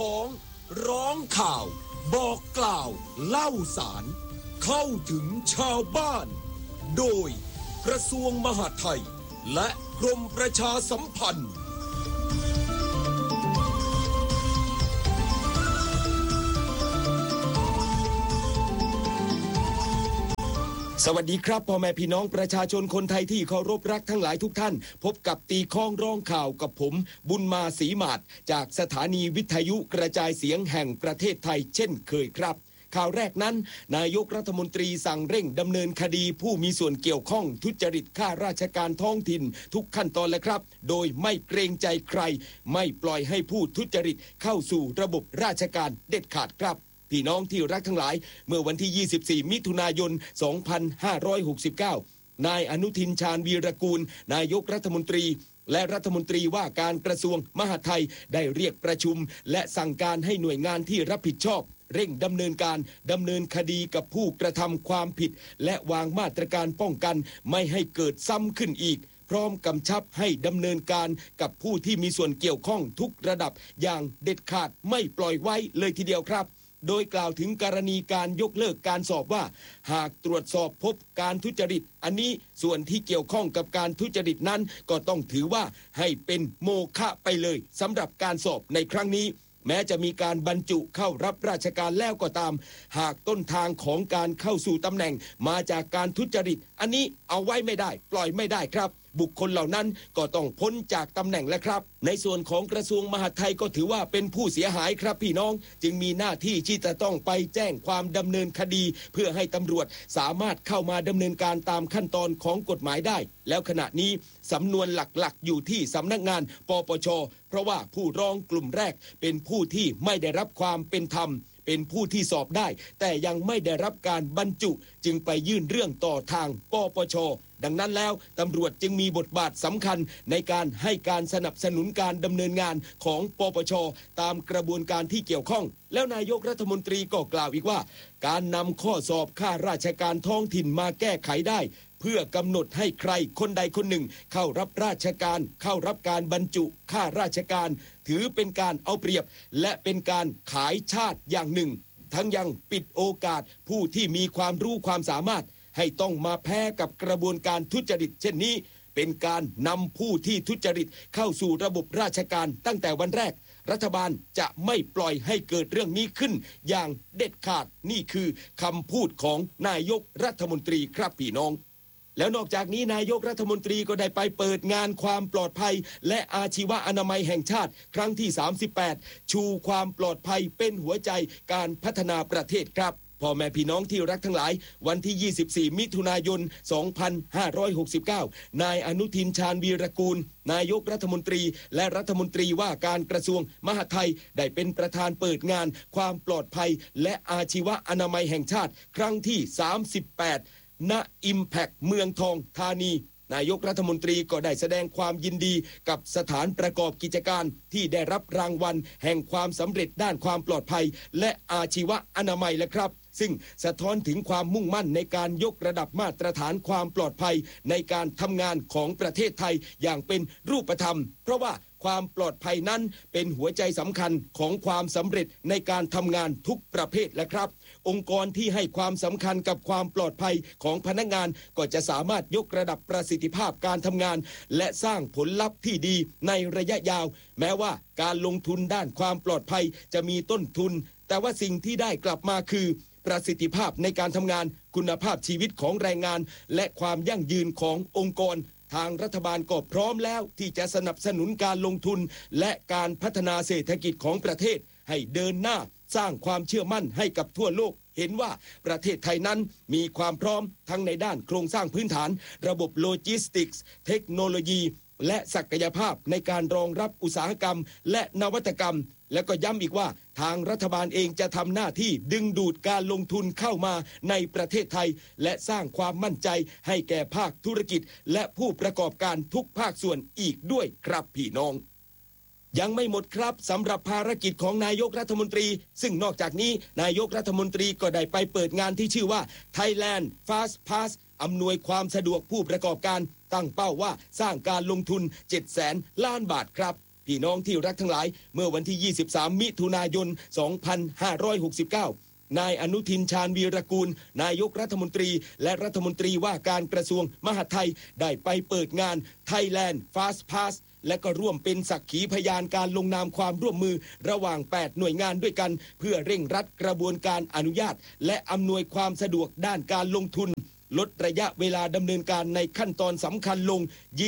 ของร้องข่าวบอกกล่าวเล่าสารเข้าถึงชาวบ้านโดยกระทรวงมหาดไทยและกรมประชาสัมพันธ์สวัสดีครับพ่อแม่พี่น้องประชาชนคนไทยที่เคารพรักทั้งหลายทุกท่านพบกับตีข้องร้องข่าวกับผมบุญมาศรีหมาดจากสถานีวิทยุกระจายเสียงแห่งประเทศไทยเช่นเคยครับข่าวแรกนั้นนายกรัฐมนตรีสั่งเร่งดำเนินคดีผู้มีส่วนเกี่ยวข้องทุจริตข้าราชการท้องถิ่นทุกขั้นตอนเลยครับโดยไม่เกรงใจใครไม่ปล่อยให้ผู้ทุจริตเข้าสู่ระบบราชการเด็ดขาดครับพี่น้องที่รักทั้งหลายเมื่อวันที่24มิถุนายน2569นายอนุทินชาญวีรกูลนายกรัฐมนตรีและรัฐมนตรีว่าการกระทรวงมหาดไทยได้เรียกประชุมและสั่งการให้หน่วยงานที่รับผิดชอบเร่งดำเนินคดีกับผู้กระทำความผิดและวางมาตรการป้องกันไม่ให้เกิดซ้ำขึ้นอีกพร้อมกำชับให้ดำเนินการกับผู้ที่มีส่วนเกี่ยวข้องทุกระดับอย่างเด็ดขาดไม่ปล่อยไว้เลยทีเดียวครับโดยกล่าวถึงกรณีการยกเลิกการสอบว่าหากตรวจสอบพบการทุจริตอันนี้ส่วนที่เกี่ยวข้องกับการทุจริตนั้นก็ต้องถือว่าให้เป็นโมฆะไปเลยสำหรับการสอบในครั้งนี้แม้จะมีการบรรจุเข้ารับราชการแล้วก็ตามหากต้นทางของการเข้าสู่ตำแหน่งมาจากการทุจริตอันนี้เอาไว้ไม่ได้ปล่อยไม่ได้ครับบุคคลเหล่านั้นก็ต้องพ้นจากตำแหน่งแล้วครับในส่วนของกระทรวงมหาดไทยก็ถือว่าเป็นผู้เสียหายครับพี่น้องจึงมีหน้าที่ที่จะต้องไปแจ้งความดำเนินคดีเพื่อให้ตำรวจสามารถเข้ามาดำเนินการตามขั้นตอนของกฎหมายได้แล้วขณะนี้สำนวนหลักๆอยู่ที่สำนักงานปปช.เพราะว่าผู้ร้องกลุ่มแรกเป็นผู้ที่ไม่ได้รับความเป็นธรรมเป็นผู้ที่สอบได้แต่ยังไม่ได้รับการบรรจุจึงไปยื่นเรื่องต่อทางปปช.ดังนั้นแล้วตำรวจจึงมีบทบาทสำคัญในการให้การสนับสนุนการดำเนินงานของปปช.ตามกระบวนการที่เกี่ยวข้องแล้วนายกรัฐมนตรีก็กล่าวอีกว่าการนำข้อสอบข้าราชการท้องถิ่นมาแก้ไขได้เพื่อกำหนดให้ใครคนใดคนหนึ่งเข้ารับราชการเข้ารับการบรรจุข้าราชการถือเป็นการเอาเปรียบและเป็นการขายชาติอย่างหนึ่งทั้งยังปิดโอกาสผู้ที่มีความรู้ความสามารถให้ต้องมาแพ้กับกระบวนการทุจริตเช่นนี้เป็นการนำผู้ที่ทุจริตเข้าสู่ระบบราชการตั้งแต่วันแรกรัฐบาลจะไม่ปล่อยให้เกิดเรื่องนี้ขึ้นอย่างเด็ดขาดนี่คือคำพูดของนายกรัฐมนตรีครับพี่น้องแล้วนอกจากนี้นายกรัฐมนตรีก็ได้ไปเปิดงานความปลอดภัยและอาชีวะอนามัยแห่งชาติครั้งที่38ชูความปลอดภัยเป็นหัวใจการพัฒนาประเทศครับพ่อแม่พี่น้องที่รักทั้งหลายวันที่24มิถุนายน2569นายอนุทินชาญวีรกูลนายกรัฐมนตรีและรัฐมนตรีว่าการกระทรวงมหาดไทยได้เป็นประธานเปิดงานความปลอดภัยและอาชีวะอนามัยแห่งชาติครั้งที่38ณ Impact เมืองทองธานีนายกรัฐมนตรีก็ได้แสดงความยินดีกับสถานประกอบกิจการที่ได้รับรางวัลแห่งความสำเร็จด้านความปลอดภัยและอาชีวะอนามัยและครับซึ่งสะท้อนถึงความมุ่งมั่นในการยกระดับมาตรฐานความปลอดภัยในการทำงานของประเทศไทยอย่างเป็นรูปธรรมเพราะว่าความปลอดภัยนั้นเป็นหัวใจสำคัญของความสำเร็จในการทำงานทุกประเภทและครับองค์กรที่ให้ความสำคัญกับความปลอดภัยของพนักงานก็จะสามารถยกระดับประสิทธิภาพการทำงานและสร้างผลลัพธ์ที่ดีในระยะยาวแม้ว่าการลงทุนด้านความปลอดภัยจะมีต้นทุนแต่ว่าสิ่งที่ได้กลับมาคือประสิทธิภาพในการทำงานคุณภาพชีวิตของแรงงานและความยั่งยืนขององค์กรทางรัฐบาลก็พร้อมแล้วที่จะสนับสนุนการลงทุนและการพัฒนาเศรษฐกิจของประเทศให้เดินหน้าสร้างความเชื่อมั่นให้กับทั่วโลกเห็นว่าประเทศไทยนั้นมีความพร้อมทั้งในด้านโครงสร้างพื้นฐานระบบโลจิสติกส์เทคโนโลยีและศักยภาพในการรองรับอุตสาหกรรมและนวัตกรรมและก็ย้ำอีกว่าทางรัฐบาลเองจะทำหน้าที่ดึงดูดการลงทุนเข้ามาในประเทศไทยและสร้างความมั่นใจให้แก่ภาคธุรกิจและผู้ประกอบการทุกภาคส่วนอีกด้วยครับพี่น้องยังไม่หมดครับสำหรับภารกิจของนายกรัฐมนตรีซึ่งนอกจากนี้นายกรัฐมนตรีก็ได้ไปเปิดงานที่ชื่อว่า Thailand Fast Pass อำนวยความสะดวกผู้ประกอบการตั้งเป้าว่าสร้างการลงทุน700,000 ล้านบาทครับพี่น้องที่รักทั้งหลายเมื่อวันที่23มิถุนายน2569นายอนุทินชาญวีรกูลนายกรัฐมนตรีและรัฐมนตรีว่าการกระทรวงมหาดไทยได้ไปเปิดงาน Thailand Fast Pass และก็ร่วมเป็นสักขีพยานการลงนามความร่วมมือระหว่าง8หน่วยงานด้วยกันเพื่อเร่งรัดกระบวนการอนุญาตและอำนวยความสะดวกด้านการลงทุนลดระยะเวลาดำเนินการในขั้นตอนสำคัญลง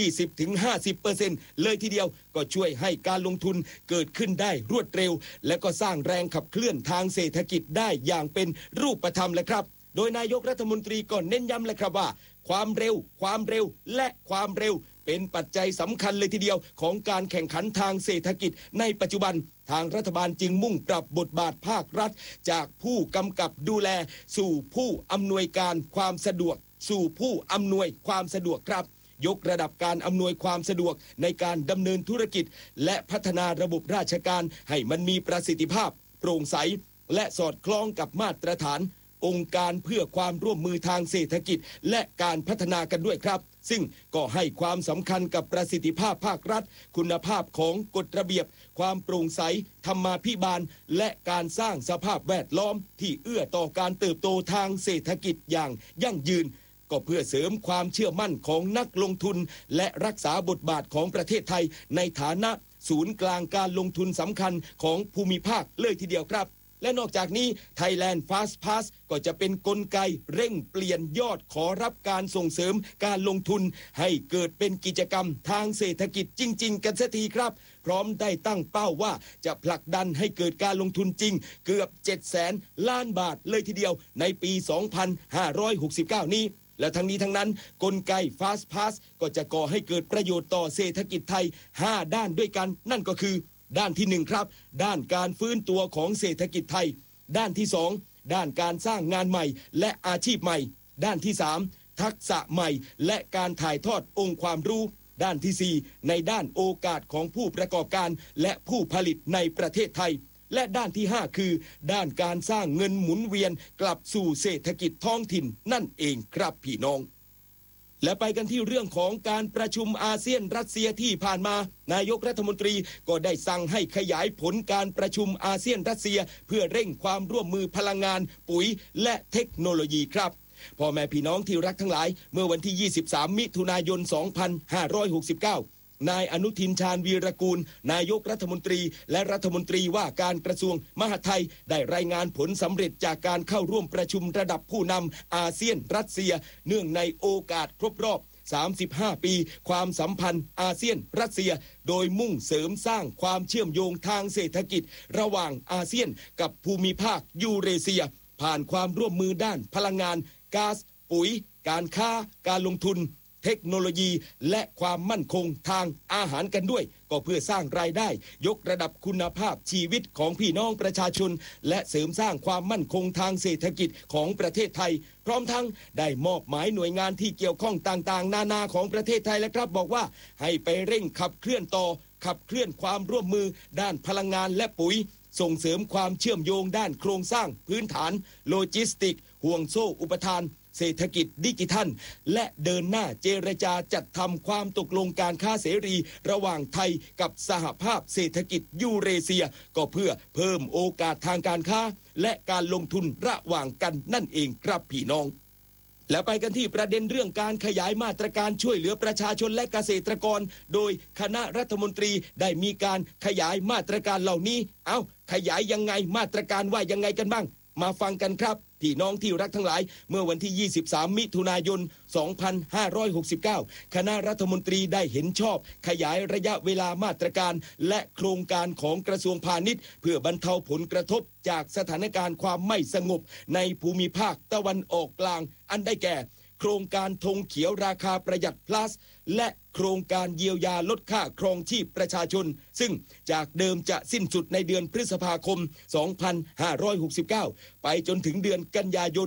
20-50% เลยทีเดียวก็ช่วยให้การลงทุนเกิดขึ้นได้รวดเร็วและก็สร้างแรงขับเคลื่อนทางเศรษฐกิจได้อย่างเป็นรูปธรรมเลยครับโดยนายกรัฐมนตรีก็เน้นย้ำเลยครับว่าความเร็วและความเร็วเป็นปัจจัยสำคัญเลยทีเดียวของการแข่งขันทางเศรษฐกิจในปัจจุบันทางรัฐบาลจึงมุ่งปรับบทบาทภาครัฐจากผู้กำกับดูแลสู่ผู้อำนวยการความสะดวกสู่ผู้อำนวยความสะดวกครับยกระดับการอำนวยความสะดวกในการดำเนินธุรกิจและพัฒนาระบบราชการให้มันมีประสิทธิภาพโปร่งใสและสอดคล้องกับมาตรฐานองค์การเพื่อความร่วมมือทางเศรษฐกิจและการพัฒนากันด้วยครับซึ่งก็ให้ความสำคัญกับประสิทธิภาพภาครัฐคุณภาพของกฎระเบียบความโปร่งใสธรรมาภิบาลและการสร้างสภาพแวดล้อมที่เอื้อต่อการเติบโตทางเศรษฐกิจอย่างยั่งยืนก็เพื่อเสริมความเชื่อมั่นของนักลงทุนและรักษาบทบาทของประเทศไทยในฐานะศูนย์กลางการลงทุนสำคัญของภูมิภาคเลยทีเดียวครับและนอกจากนี้ Thailand Fast Pass ก็จะเป็นกลไกเร่งเปลี่ยนยอดขอรับการส่งเสริมการลงทุนให้เกิดเป็นกิจกรรมทางเศรษฐกิจจริงๆกันสักทีครับพร้อมได้ตั้งเป้าว่าจะผลักดันให้เกิดการลงทุนจริงเกือบ 700,000 ล้านบาทเลยทีเดียวในปี 2569 นี้และทั้งนี้ทั้งนั้นกลไก Fast Pass ก็จะก่อให้เกิดประโยชน์ต่อเศรษฐกิจไทย 5 ด้านด้วยกันนั่นก็คือด้านที่1ครับด้านการฟื้นตัวของเศรษฐกิจไทยด้านที่2ด้านการสร้างงานใหม่และอาชีพใหม่ด้านที่3ทักษะใหม่และการถ่ายทอดองค์ความรู้ด้านที่4ในด้านโอกาสของผู้ประกอบการและผู้ผลิตในประเทศไทยและด้านที่5คือด้านการสร้างเงินหมุนเวียนกลับสู่เศรษฐกิจท้องถิ่นนั่นเองครับพี่น้องและไปกันที่เรื่องของการประชุมอาเซียนรัสเซียที่ผ่านมานายกรัฐมนตรีก็ได้สั่งให้ขยายผลการประชุมอาเซียนรัสเซียเพื่อเร่งความร่วมมือพลังงานปุ๋ยและเทคโนโลยีครับพ่อแม่พี่น้องที่รักทั้งหลายเมื่อวันที่23มิถุนายน2569นายอนุทินชาญวีรกูลนายกรัฐมนตรีและรัฐมนตรีว่าการกระทรวงมหาดไทยได้รายงานผลสำเร็จจากการเข้าร่วมประชุมระดับผู้นำอาเซียนรัสเซียเนื่องในโอกาสครบรอบ35 ปีความสัมพันธ์อาเซียนรัสเซียโดยมุ่งเสริมสร้างความเชื่อมโยงทางเศรษฐกิจระหว่างอาเซียนกับภูมิภาคยูเรเซียผ่านความร่วมมือด้านพลังงานก๊าซปุ๋ยการค้าการลงทุนเทคโนโลยีและความมั่นคงทางอาหารกันด้วยก็เพื่อสร้างรายได้ยกระดับคุณภาพชีวิตของพี่น้องประชาชนและเสริมสร้างความมั่นคงทางเศรษฐกิจของประเทศไทยพร้อมทั้งได้มอบหมายหน่วยงานที่เกี่ยวข้องต่างๆนานาของประเทศไทยและครับบอกว่าให้ไปเร่งขับเคลื่อนความร่วมมือด้านพลังงานและปุ๋ยส่งเสริมความเชื่อมโยงด้านโครงสร้างพื้นฐานโลจิสติกห่วงโซ่อุปทานเศรษฐกิจดิจิทัลและเดินหน้าเจรจาจัดทำความตกลงการค้าเสรีระหว่างไทยกับสหภาพเศรษฐกิจยูเรเซียก็เพื่อเพิ่มโอกาสทางการค้าและการลงทุนระหว่างกันนั่นเองครับพี่น้องแล้วไปกันที่ประเด็นเรื่องการขยายมาตรการช่วยเหลือประชาชนและเกษตรกรโดยคณะรัฐมนตรีได้มีการขยายมาตรการเหล่านี้ขยายยังไงมาตรการว่ายังไงกันบ้างมาฟังกันครับพี่น้องที่รักทั้งหลายเมื่อวันที่23มิถุนายน2569คณะรัฐมนตรีได้เห็นชอบขยายระยะเวลามาตรการและโครงการของกระทรวงพาณิชย์เพื่อบรรเทาผลกระทบจากสถานการณ์ความไม่สงบในภูมิภาคตะวันออกกลางอันได้แก่โครงการธงเขียวราคาประหยัด plus และโครงการเยียวยาลดค่าครองชีพประชาชนซึ่งจากเดิมจะสิ้นสุดในเดือนพฤษภาคม2569ไปจนถึงเดือนกันยายน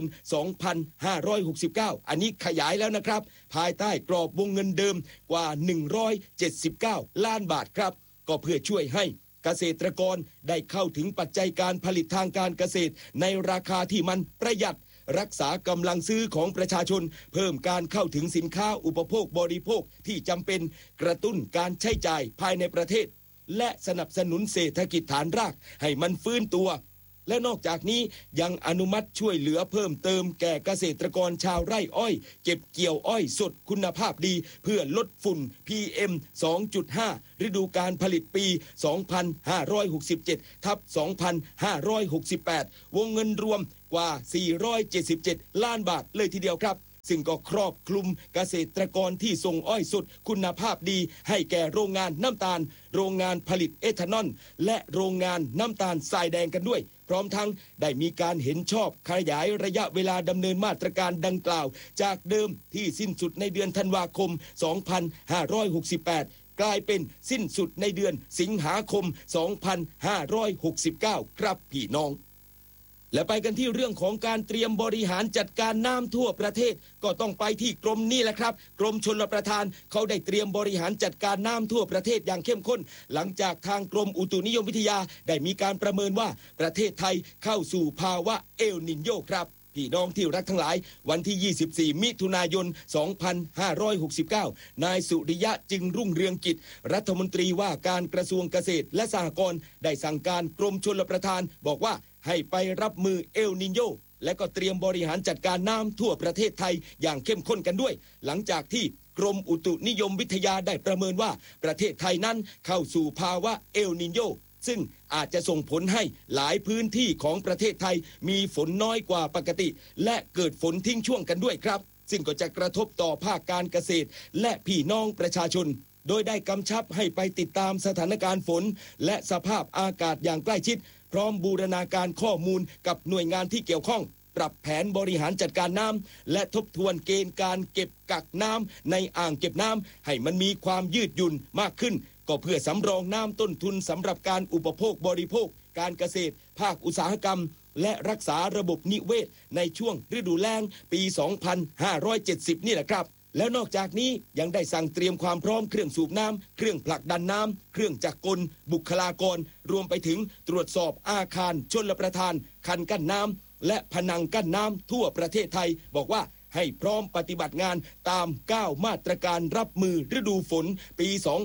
2569อันนี้ขยายแล้วนะครับภายใต้กรอบวงเงินเดิมกว่า179ล้านบาทครับก็เพื่อช่วยให้เกษตรกรได้เข้าถึงปัจจัยการผลิตทางการเกษตรในราคาที่มันประหยัดรักษากำลังซื้อของประชาชนเพิ่มการเข้าถึงสินค้าอุปโภคบริโภคที่จำเป็นกระตุ้นการใช้จ่ายภายในประเทศและสนับสนุนเศรษฐกิจฐานรากให้มันฟื้นตัวและนอกจากนี้ยังอนุมัติช่วยเหลือเพิ่มเติมแก่เกษตรกรชาวไร่อ้อยเก็บเกี่ยวอ้อยสดคุณภาพดีเพื่อลดฝุ่น PM 2.5 ฤดูการผลิตปี 2567 ทับ 2568 วงเงินรวมกว่า 477 ล้านบาทเลยทีเดียวครับซึ่งก็ครอบคลุมเกษตรกรที่ส่งอ้อยสดคุณภาพดีให้แก่โรงงานน้ำตาลโรงงานผลิตเอทานอลและโรงงานน้ำตาลทรายแดงกันด้วยพร้อมทั้งได้มีการเห็นชอบขยายระยะเวลาดำเนินมาตรการดังกล่าวจากเดิมที่สิ้นสุดในเดือนธันวาคม 2568 กลายเป็นสิ้นสุดในเดือนสิงหาคม 2569 ครับพี่น้องและไปกันที่เรื่องของการเตรียมบริหารจัดการน้ำทั่วประเทศก็ต้องไปที่กรมนี่แหละครับกรมชลประทานเขาได้เตรียมบริหารจัดการน้ำทั่วประเทศอย่างเข้มข้นหลังจากทางกรมอุตุนิยมวิทยาได้มีการประเมินว่าประเทศไทยเข้าสู่ภาวะเอลนิโญครับพี่น้องที่รักทั้งหลายวันที่ 24 มิถุนายน 2569 นายสุริยะจึงรุ่งเรืองกิจรัฐมนตรีว่าการกระทรวงเกษตรและสหกรณ์ได้สั่งการกรมชลประทานบอกว่าให้ไปรับมือเอลนิโญและก็เตรียมบริหารจัดการน้ำทั่วประเทศไทยอย่างเข้มข้นกันด้วยหลังจากที่กรมอุตุนิยมวิทยาได้ประเมินว่าประเทศไทยนั้นเข้าสู่ภาวะเอลนิโญซึ่งอาจจะส่งผลให้หลายพื้นที่ของประเทศไทยมีฝนน้อยกว่าปกติและเกิดฝนทิ้งช่วงกันด้วยครับซึ่งก็จะกระทบต่อภาคการเกษตรและพี่น้องประชาชนโดยได้กำชับให้ไปติดตามสถานการณ์ฝนและสภาพอากาศอย่างใกล้ชิดพร้อมบูรณาการข้อมูลกับหน่วยงานที่เกี่ยวข้องปรับแผนบริหารจัดการน้ำและทบทวนเกณฑ์การเก็บกักน้ำในอ่างเก็บน้ำให้มันมีความยืดหยุ่นมากขึ้นก็เพื่อสำรองน้ำต้นทุนสำหรับการอุปโภคบริโภคการเกษตรภาคอุตสาหกรรมและรักษาระบบนิเวศในช่วงฤดูแล้งปี 2570 นี่แหละครับแล้วนอกจากนี้ยังได้สั่งเตรียมความพร้อมเครื่องสูบน้ำเครื่องผลักดันน้ำเครื่องจักรกลบุคลากรรวมไปถึงตรวจสอบอาคารชลประทานคันกั้นน้ำและผนังกั้นน้ำทั่วประเทศไทยบอกว่าให้พร้อมปฏิบัติงานตาม 9 มาตรการรับมือฤดูฝนปี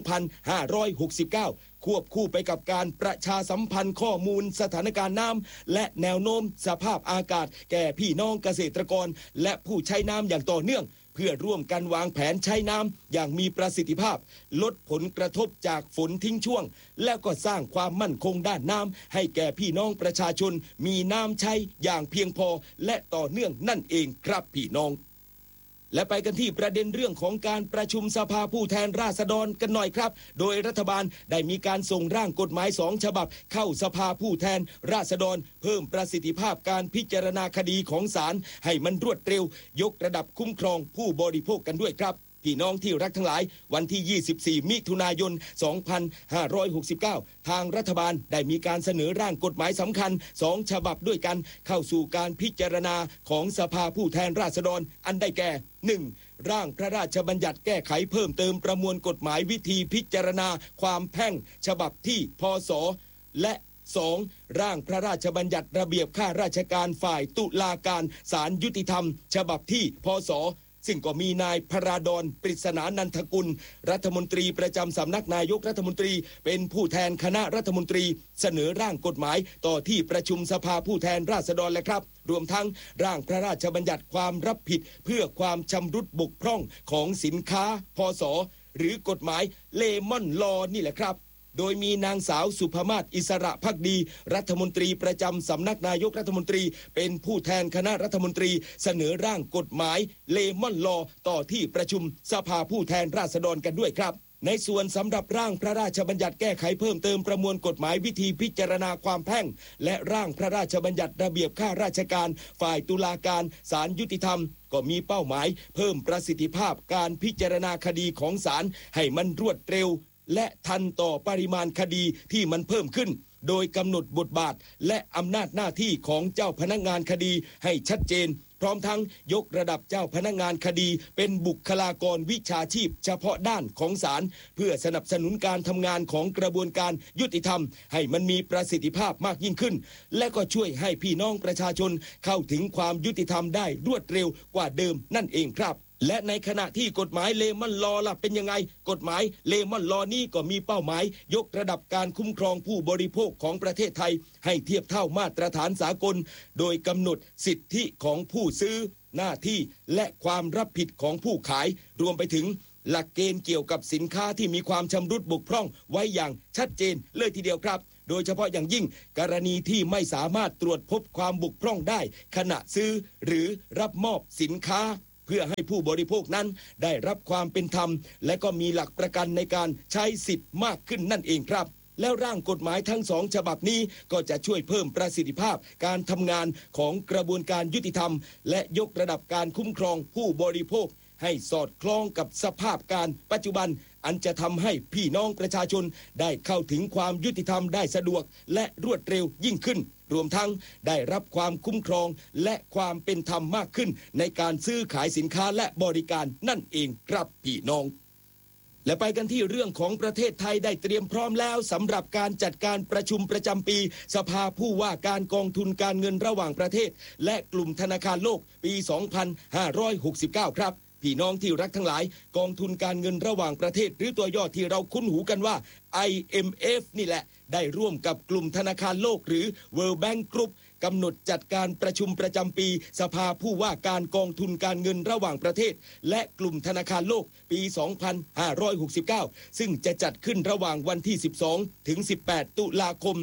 2569 ควบคู่ไปกับการประชาสัมพันธ์ข้อมูลสถานการณ์น้ำและแนวโน้มสภาพอากาศแก่พี่น้องเกษตรกรและผู้ใช้น้ำอย่างต่อเนื่องเพื่อร่วมกันวางแผนใช้น้ำอย่างมีประสิทธิภาพลดผลกระทบจากฝนทิ้งช่วงและก็สร้างความมั่นคงด้านน้ำให้แก่พี่น้องประชาชนมีน้ำใช้อย่างเพียงพอและต่อเนื่องนั่นเองครับพี่น้องและไปกันที่ประเด็นเรื่องของการประชุมสภาผู้แทนราษฎรกันหน่อยครับโดยรัฐบาลได้มีการส่งร่างกฎหมาย2 ฉบับเข้าสภาผู้แทนราษฎรเพิ่มประสิทธิภาพการพิจารณาคดีของศาลให้มันรวดเร็วยกระดับคุ้มครองผู้บริโภคกันด้วยครับพี่น้องที่รักทั้งหลายวันที่ 24 มิถุนายน 2569 ทางรัฐบาลได้มีการเสนอร่างกฎหมายสำคัญ2 ฉบับด้วยกันเข้าสู่การพิจารณาของสภาผู้แทนราษฎรอันได้แก่ 1. ร่างพระราชบัญญัติแก้ไขเพิ่มเติมประมวลกฎหมายวิธีพิจารณาความแพ่งฉบับที่พ.ศ. และ 2. ร่างพระราชบัญญัติระเบียบข้าราชการฝ่ายตุลาการศาลยุติธรรมฉบับที่พ.ศ. ซึ่งก็มีนายพระราดรปริศนานันทกุลรัฐมนตรีประจำสำนักนายกรัฐมนตรีเป็นผู้แทนคณะรัฐมนตรีเสนอร่างกฎหมายต่อที่ประชุมสภาผู้แทนราษฎรและครับรวมทั้งร่างพระราชบัญญัติความรับผิดเพื่อความชำรุดบกพร่องของสินค้าพ.ศ. หรือกฎหมายเลมอนลอนี่แหละครับโดยมีนางสาวสุภมาศอิสระภักดีรัฐมนตรีประจำสำนักนายกรัฐมนตรีเป็นผู้แทนคณะรัฐมนตรีเสนอร่างกฎหมายเลมอนลอต่อที่ประชุมสภาผู้แทนราษฎรกันด้วยครับในส่วนสำหรับร่างพระราชบัญญัติแก้ไขเพิ่มเติมประมวลกฎหมายวิธีพิจารณาความแพ่งและร่างพระราชบัญญัติระเบียบข้าราชการฝ่ายตุลาการศาลยุติธรรมก็มีเป้าหมายเพิ่มประสิทธิภาพการพิจารณาคดีของศาลให้มันรวดเร็วและทันต่อปริมาณคดีที่มันเพิ่มขึ้นโดยกำหนดบทบาทและอำนาจหน้าที่ของเจ้าพนักงานคดีให้ชัดเจนพร้อมทั้งยกระดับเจ้าพนักงานคดีเป็นบุคลากรวิชาชีพเฉพาะด้านของศาลเพื่อสนับสนุนการทำงานของกระบวนการยุติธรรมให้มันมีประสิทธิภาพมากยิ่งขึ้นและก็ช่วยให้พี่น้องประชาชนเข้าถึงความยุติธรรมได้รวดเร็วกว่าเดิมนั่นเองครับและในขณะที่กฎหมายเลมอนลอล่ะเป็นยังไงกฎหมายเลมอนลอนี้ก็มีเป้าหมายยกระดับการคุ้มครองผู้บริโภคของประเทศไทยให้เทียบเท่ามาตรฐานสากลโดยกำหนดสิทธิของผู้ซื้อหน้าที่และความรับผิดของผู้ขายรวมไปถึงหลักเกณฑ์เกี่ยวกับสินค้าที่มีความชำรุดบกพร่องไว้อย่างชัดเจนเลยทีเดียวครับโดยเฉพาะอย่างยิ่งกรณีที่ไม่สามารถตรวจพบความบกพร่องได้ขณะซื้อหรือรับมอบสินค้าเพื่อให้ผู้บริโภคนั้นได้รับความเป็นธรรมและก็มีหลักประกันในการใช้สิทธิ์มากขึ้นนั่นเองครับแล้วร่างกฎหมายทั้งสองฉบับนี้ก็จะช่วยเพิ่มประสิทธิภาพการทำงานของกระบวนการยุติธรรมและยกระดับการคุ้มครองผู้บริโภคให้สอดคล้องกับสภาพการปัจจุบันอันจะทำให้พี่น้องประชาชนได้เข้าถึงความยุติธรรมได้สะดวกและรวดเร็วยิ่งขึ้นรวมทั้งได้รับความคุ้มครองและความเป็นธรรมมากขึ้นในการซื้อขายสินค้าและบริการนั่นเองครับพี่น้องและไปกันที่เรื่องของประเทศไทยได้เตรียมพร้อมแล้วสำหรับการจัดการประชุมประจำปีสภาผู้ว่าการกองทุนการเงินระหว่างประเทศและกลุ่มธนาคารโลกปี 2569 ครับพี่น้องที่รักทั้งหลายกองทุนการเงินระหว่างประเทศหรือตัวย่อที่เราคุ้นหูกันว่า IMF นี่แหละได้ร่วมกับกลุ่มธนาคารโลกหรือ World Bank Group กำหนดจัดการประชุมประจำปีสภาผู้ว่าการกองทุนการเงินระหว่างประเทศและกลุ่มธนาคารโลกปี 2569 ซึ่งจะจัดขึ้นระหว่างวันที่ 12 ถึง 18 ตุลาคม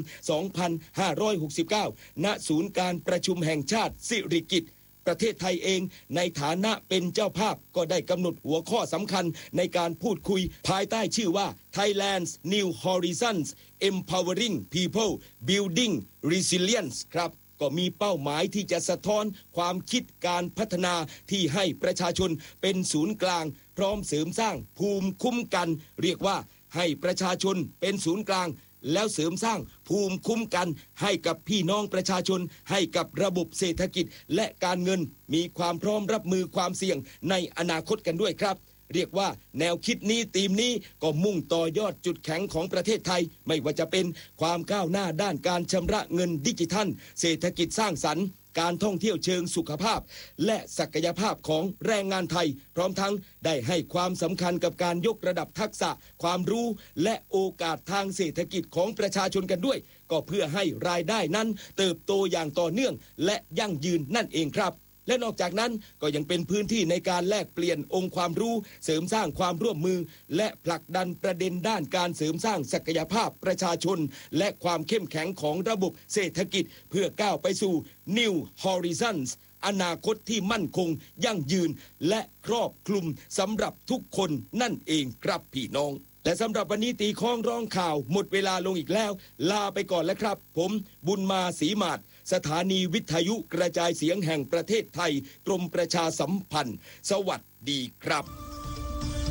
2569 ณ ศูนย์การประชุมแห่งชาติสิริกิติ์ประเทศไทยเองในฐานะเป็นเจ้าภาพก็ได้กำหนดหัวข้อสำคัญในการพูดคุยภายใต้ชื่อว่า Thailand's New Horizons Empowering People Building Resilience ครับก็มีเป้าหมายที่จะสะท้อนความคิดการพัฒนาที่ให้ประชาชนเป็นศูนย์กลางพร้อมเสริมสร้างภูมิคุ้มกันเรียกว่าให้ประชาชนเป็นศูนย์กลางแล้วเสริมสร้างภูมิคุ้มกันให้กับพี่น้องประชาชนให้กับระบบเศรษฐกิจและการเงินมีความพร้อมรับมือความเสี่ยงในอนาคตกันด้วยครับเรียกว่าแนวคิดนี้ธีมนี้ก็มุ่งต่อยอดจุดแข็งของประเทศไทยไม่ว่าจะเป็นความก้าวหน้าด้านการชำระเงินดิจิทัลเศรษฐกิจสร้างสรรค์การท่องเที่ยวเชิงสุขภาพและศักยภาพของแรงงานไทยพร้อมทั้งได้ให้ความสำคัญกับการยกระดับทักษะความรู้และโอกาสทางเศรษฐกิจของประชาชนกันด้วยก็เพื่อให้รายได้นั้นเติบโตอย่างต่อเนื่องและยั่งยืนนั่นเองครับและนอกจากนั้นก็ยังเป็นพื้นที่ในการแลกเปลี่ยนองค์ความรู้เสริมสร้างความร่วมมือและผลักดันประเด็นด้านการเสริมสร้างศักยภาพประชาชนและความเข้มแข็งของระบบเศรษฐกิจเพื่อก้าวไปสู่ New Horizons อนาคตที่มั่นคงยั่งยืนและครอบคลุมสำหรับทุกคนนั่นเองครับพี่น้องและสำหรับวันนี้ตีข้องร้องข่าวหมดเวลาลงอีกแล้วลาไปก่อนแล้วครับผมบุญมาศรีมาศสถานีวิทยุกระจายเสียงแห่งประเทศไทยกรมประชาสัมพันธ์สวัสดีครับ